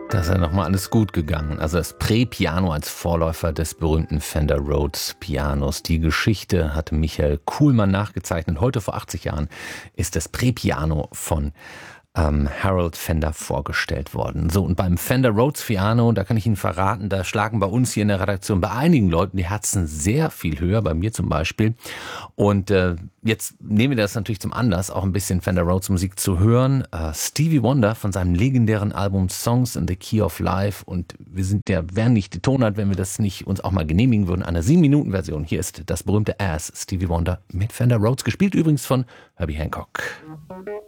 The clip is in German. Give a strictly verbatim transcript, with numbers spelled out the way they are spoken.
Da ist ja nochmal alles gut gegangen. Also das Prä-Piano als Vorläufer des berühmten Fender Rhodes Pianos. Die Geschichte hat Michael Kuhlmann nachgezeichnet. Heute vor achtzig Jahren ist das Prä-Piano von ähm, Harold Fender vorgestellt worden. So, und beim Fender Rhodes Piano, da kann ich Ihnen verraten, da schlagen bei uns hier in der Redaktion bei einigen Leuten die Herzen sehr viel höher, bei mir zum Beispiel. Und äh, jetzt nehmen wir das natürlich zum Anlass, auch ein bisschen Fender Rhodes Musik zu hören. Äh, Stevie Wonder von seinem legendären Album Songs in the Key of Life. Und wir sind der, wären nicht die Tonart, wenn wir das nicht uns auch mal genehmigen würden. Eine sieben Minuten Version. Hier ist das berühmte Ass, Stevie Wonder mit Fender Rhodes, gespielt übrigens von Herbie Hancock.